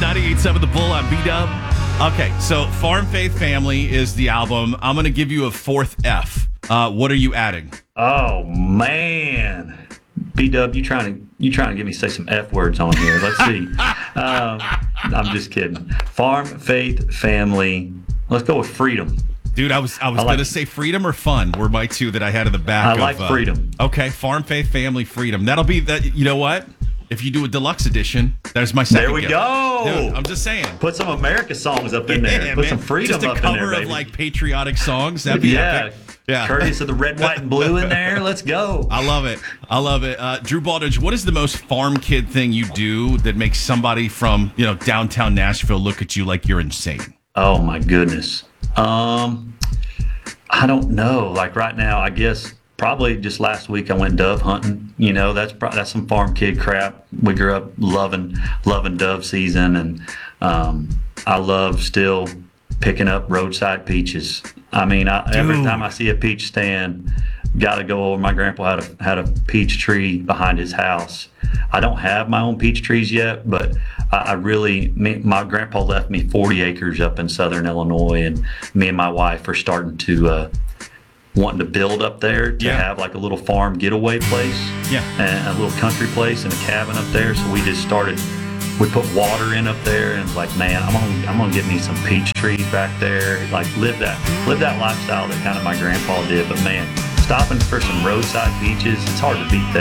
98.7 The Bull on B-Dub. Okay, so Farm Faith Family is the album. I'm going to give you a fourth F. What are you adding? Oh, man. B-Dub, you trying to get me to say some F words on here. Let's see. I'm just kidding. Farm Faith Family. Let's go with freedom. Dude, I was going to say freedom or fun were my two that I had in the back. I like freedom. Okay, Farm Faith Family Freedom. That'll be that. You know what? If you do a deluxe edition, there's my second. There we gift. go. Dude, I'm just saying. Put some America songs up in there. Put some freedom just up in there, Just a cover baby. of like patriotic songs. That'd be epic. Yeah. Courteous of the red, white, and blue in there. Let's go. I love it. Drew Baldridge, what is the most farm kid thing you do that makes somebody from downtown Nashville look at you like you're insane? Oh my goodness. I don't know. Like right now, I guess probably just last week I went dove hunting. That's some farm kid crap. We grew up loving dove season, and I love still picking up roadside peaches. I mean, every time I see a peach stand, got to go over. My grandpa had a peach tree behind his house. I don't have my own peach trees yet, but my grandpa left me 40 acres up in southern Illinois, and me and my wife are starting to wanting to build up there to have like a little farm getaway place, and a little country place and a cabin up there. So we just started. We put water in up there, and like, man, I'm gonna get me some peach trees back there. Like live that lifestyle that kind of my grandpa did. But man, stopping for some roadside peaches, it's hard to beat that.